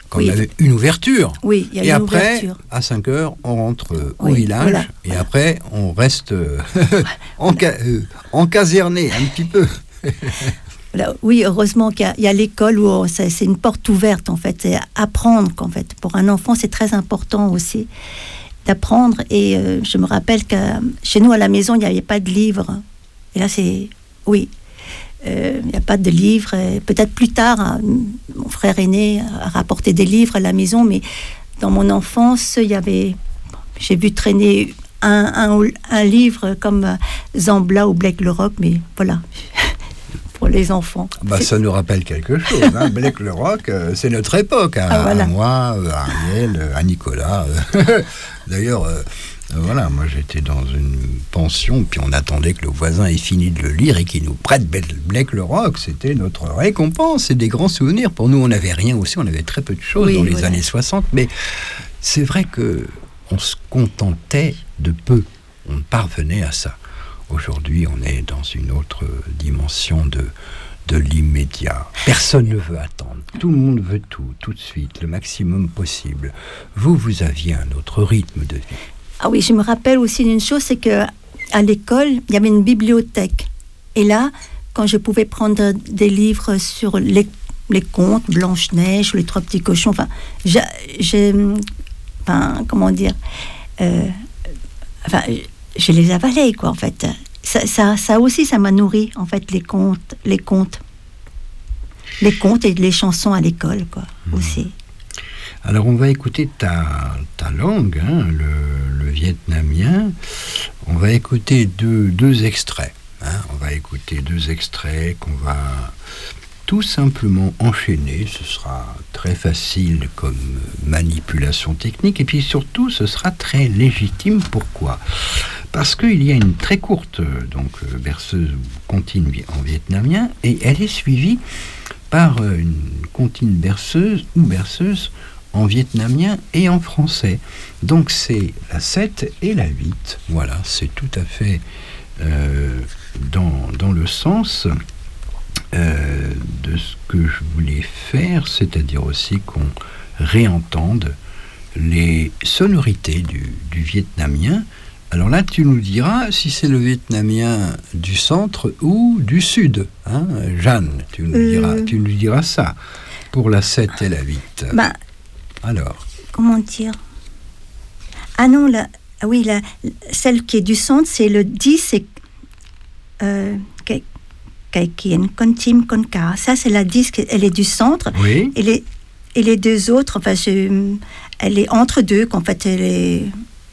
quand il y avait une ouverture. Oui, il y a et une après, ouverture. à 5 heures, on rentre au Oui, village, voilà, et après, on reste encaserné un petit peu. Voilà, oui, heureusement qu'il y a l'école où c'est une porte ouverte, en fait. C'est apprendre, qu'en fait. Pour un enfant, c'est très important aussi d'apprendre. Et je me rappelle que chez nous, à la maison, il n'y avait pas de livres. Et là, oui, il n'y a pas de livres. Peut-être plus tard, mon frère aîné a rapporté des livres à la maison, mais dans mon enfance, j'ai vu traîner un livre comme Zambla ou Blake le Roc, mais voilà. Pour les enfants. Ça nous rappelle quelque chose. Blake le Roc, c'est notre époque. Voilà. À moi, à Ariel, à Nicolas. D'ailleurs, voilà, moi j'étais dans une pension, puis on attendait que le voisin ait fini de le lire et qu'il nous prête Blake le Roc. C'était notre récompense. C'est des grands souvenirs. Pour nous, on n'avait rien aussi. On avait très peu de choses dans les années 60. Mais c'est vrai qu'on se contentait de peu. On parvenait à ça. Aujourd'hui, on est dans une autre dimension de l'immédiat. Personne ne veut attendre. Tout le monde veut tout de suite, le maximum possible. Vous aviez un autre rythme de vie. Ah oui, je me rappelle aussi d'une chose, c'est qu'à l'école, il y avait une bibliothèque. Et là, quand je pouvais prendre des livres sur les contes, Blanche-Neige ou les Trois Petits Cochons, comment dire... je les avalais, quoi, en fait. Ça aussi, ça m'a nourri, en fait, les contes et les chansons à l'école, quoi, aussi. Alors, on va écouter ta langue, le vietnamien. On va écouter deux extraits. On va écouter 2 extraits qu'on va tout simplement enchaîner. Ce sera très facile comme manipulation technique, et puis surtout, ce sera très légitime. Pourquoi ? Parce qu'il y a une très courte berceuse ou comptine en vietnamien, et elle est suivie par une comptine berceuse ou berceuse en vietnamien et en français. Donc c'est la 7 et la 8. Voilà, c'est tout à fait dans le sens de ce que je voulais faire, c'est-à-dire aussi qu'on réentende les sonorités du vietnamien. Alors là, tu nous diras si c'est le vietnamien du centre ou du sud. Jeanne, tu nous diras ça pour la 7 et la 8. Alors. Comment dire ? Ah non, celle qui est du centre, c'est le 10, c'est Kai Kien, Kon Tim, Kon Ka. Ça, c'est la 10, elle est du centre. Oui. Et les deux autres, elle est entre deux, qu'en fait, elle est...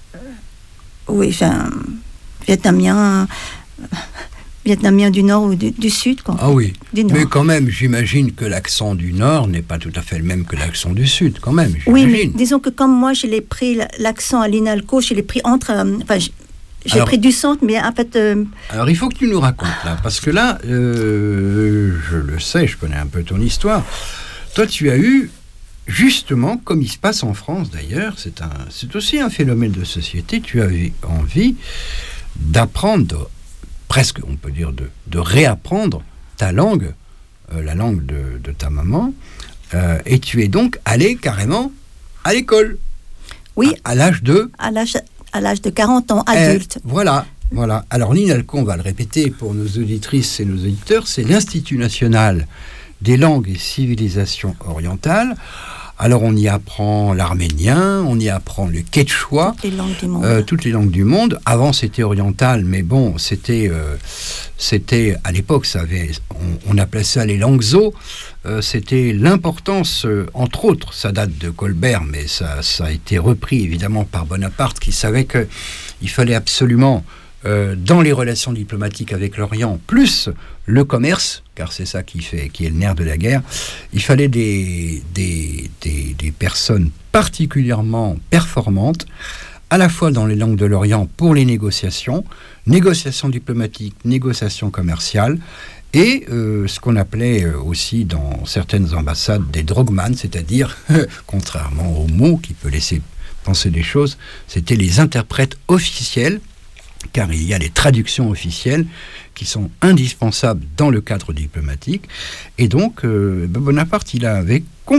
vietnamien du nord ou du sud, quoi. Ah oui, mais quand même, j'imagine que l'accent du nord n'est pas tout à fait le même que l'accent du sud, quand même, j'imagine. Oui, mais disons que comme moi, je l'ai pris, l'accent à l'INALCO, je l'ai pris entre... j'ai pris du centre, mais en fait... Alors, il faut que tu nous racontes, là, parce que là, je le sais, je connais un peu ton histoire. Toi, tu as eu... Justement, comme il se passe en France d'ailleurs, c'est aussi un phénomène de société, tu avais envie d'apprendre, presque on peut dire de réapprendre ta langue, la langue de ta maman, et tu es donc allé carrément à l'école. Oui. À l'âge de 40 ans, adulte. Voilà. Alors l'INALCO, on va le répéter pour nos auditrices et nos auditeurs, c'est l'Institut national des langues et civilisations orientales. Alors on y apprend l'arménien, on y apprend le quechua, toutes les langues du monde. Avant c'était oriental, mais bon, c'était à l'époque, on appelait ça les langues zo. C'était l'importance, entre autres, ça date de Colbert, mais ça a été repris évidemment par Bonaparte, qui savait qu'il fallait absolument, dans les relations diplomatiques avec l'Orient, plus le commerce, car c'est ça qui est le nerf de la guerre, il fallait des personnes particulièrement performantes, à la fois dans les langues de l'Orient pour les négociations diplomatiques, négociations commerciales, et ce qu'on appelait aussi dans certaines ambassades des drogmans, c'est-à-dire, contrairement au mot qui peut laisser penser des choses, c'était les interprètes officiels, car il y a les traductions officielles qui sont indispensables dans le cadre diplomatique. Et donc, Bonaparte, il avait compris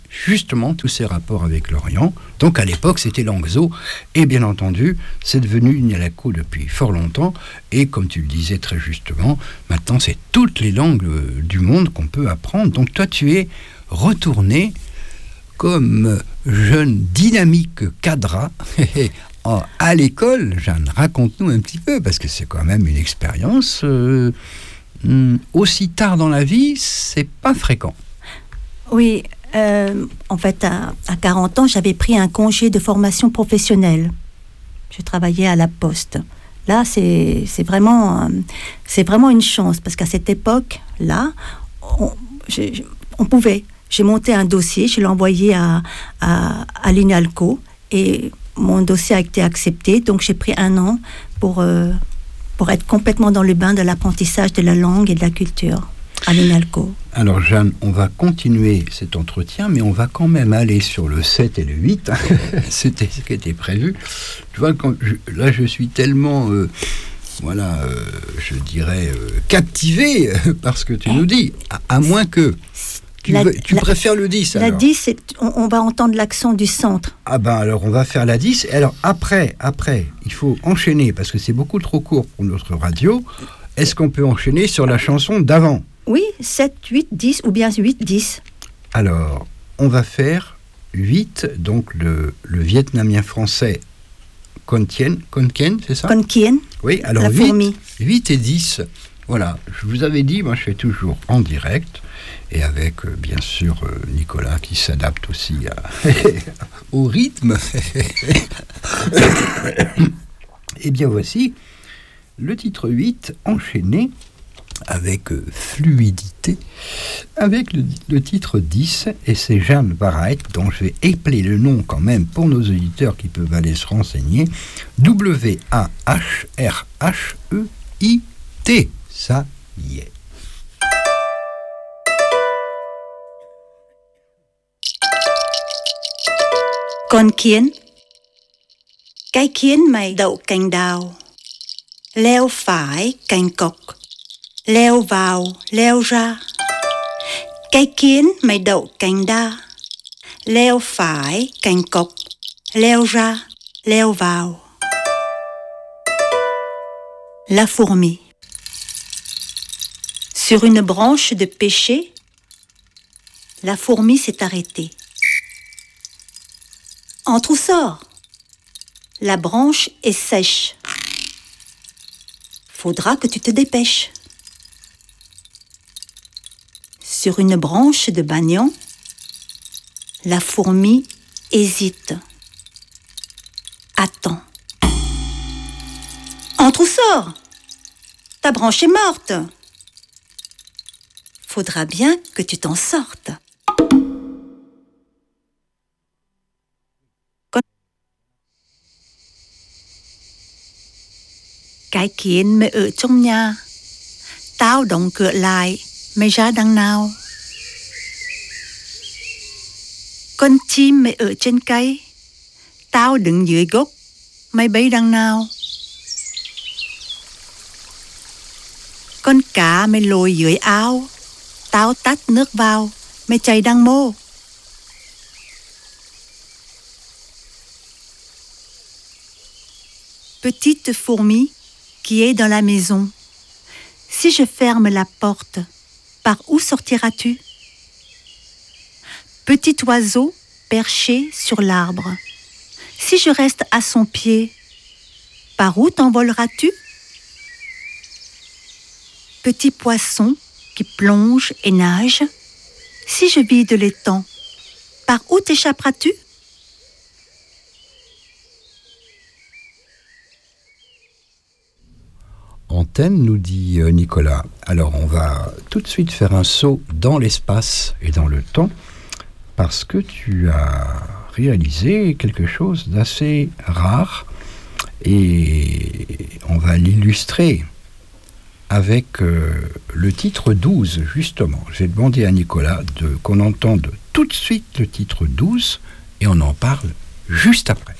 justement tous ces rapports avec l'Orient. Donc à l'époque, c'était Langso, et bien entendu, c'est devenu Nialako depuis fort longtemps, et comme tu le disais très justement, maintenant c'est toutes les langues du monde qu'on peut apprendre. Donc toi, tu es retourné comme jeune dynamique cadre à l'école. Jeanne, raconte-nous un petit peu, parce que c'est quand même une expérience aussi tard dans la vie, c'est pas fréquent. Oui, en fait, à 40 ans, j'avais pris un congé de formation professionnelle. Je travaillais à la Poste. Là, c'est vraiment une chance, parce qu'à cette époque-là, on pouvait. J'ai monté un dossier, je l'ai envoyé à l'INALCO, et mon dossier a été accepté. Donc, j'ai pris 1 an pour être complètement dans le bain de l'apprentissage de la langue et de la culture à l'INALCO. Alors Jeanne, on va continuer cet entretien, mais on va quand même aller sur le 7 et le 8. C'était ce qui était prévu. Tu vois, là je suis tellement, je dirais, captivé par ce que tu nous dis, à moins que... Tu préfères le 10 alors. La 10, on va entendre l'accent du centre. Ah ben alors on va faire la 10. Et alors après, il faut enchaîner, parce que c'est beaucoup trop court pour notre radio. Est-ce qu'on peut enchaîner sur la chanson d'avant ? Oui, 7, 8, 10 ou bien 8, 10. Alors, on va faire 8, donc le vietnamien français Con Kien, c'est ça ? Con Kien. Oui, alors la 8 et 10. Voilà, je vous avais dit, moi je fais toujours en direct, et avec bien sûr Nicolas qui s'adapte aussi au rythme. Et bien voici le titre 8 enchaîné avec fluidité avec le titre 10, et c'est Jeanne Vareit, dont je vais épeler le nom quand même pour nos auditeurs qui peuvent aller se renseigner. W-A-H-R-H-E-I-T. Ça y est. Con kiến, cái kiến mày đậu cành đào, leo phải cành cọc, leo vào, leo ra. Cái kiến mày đậu cành đa, leo phải cành cọc, leo ra, leo vào. La fourmi. Sur une branche de pêcher, la fourmi s'est arrêtée. Entre ou sors. La branche est sèche. Faudra que tu te dépêches. Sur une branche de banyan, la fourmi hésite. Attends. Entre ou sors. Ta branche est morte. Faudra bien que tu t'en sortes. Cái kiến mày ở trong nhà, tao đóng cửa lại, mày ra đằng nào? Con chim mày ở trên cây, tao đứng dưới gốc, mày bay đằng nào? Con cá mày lội dưới ao, tao tắt nước vào, mày chạy đằng mô. Petite fourmi qui est dans la maison, si je ferme la porte, par où sortiras-tu? Petit oiseau perché sur l'arbre, si je reste à son pied, par où t'envoleras-tu? Petit poisson qui plonge et nage, si je vide l'étang, par où t'échapperas-tu? Antenne, nous dit Nicolas. Alors on va tout de suite faire un saut dans l'espace et dans le temps, parce que tu as réalisé quelque chose d'assez rare, et on va l'illustrer avec le titre 12, justement. J'ai demandé à Nicolas qu'on entende tout de suite le titre 12, et on en parle juste après.